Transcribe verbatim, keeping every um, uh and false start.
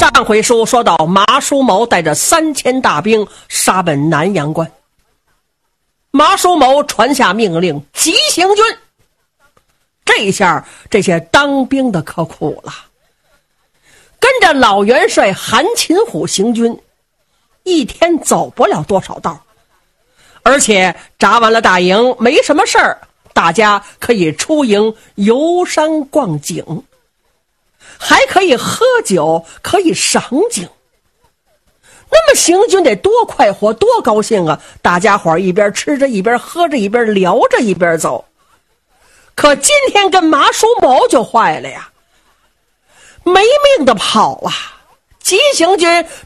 上回书说到，马叔谋带着三千大兵杀奔南阳关。马叔谋传下命令，急行军。这下这些当兵的可苦了，跟着老元帅韩擒虎行军，一天走不了多少道，而且扎完了大营没什么事儿，大家可以出营游山逛景，还可以喝酒，可以赏景。那么行军得多快活，多高兴啊！大家伙一边吃着一边喝着一边聊着一边走。可今天跟马叔谋就坏了呀，没命的跑啊！急行军